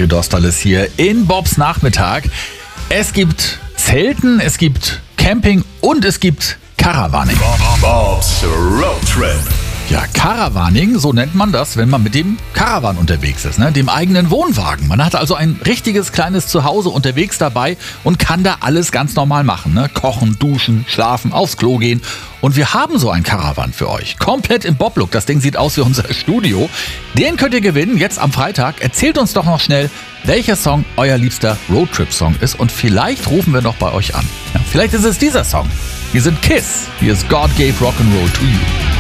André Dostal hier in Bobs Nachmittag. Es gibt Zelten, es gibt Camping und es gibt Caravaning. Bobs Road Trip. Ja, Caravaning, so nennt man das, wenn man mit dem Caravan unterwegs ist, dem eigenen Wohnwagen. Man hat also ein richtiges kleines Zuhause unterwegs dabei und kann da alles ganz normal machen. Kochen, duschen, schlafen, aufs Klo gehen. Und wir haben so ein Caravan für euch. Komplett im Bob-Look. Das Ding sieht aus wie unser Studio. Den könnt ihr gewinnen, jetzt am Freitag. Erzählt uns doch noch schnell, welcher Song euer liebster Roadtrip-Song ist. Und vielleicht rufen wir noch bei euch an. Ja, vielleicht ist es dieser Song. Wir sind KISS. Hier ist God Gave Rock'n'Roll to You.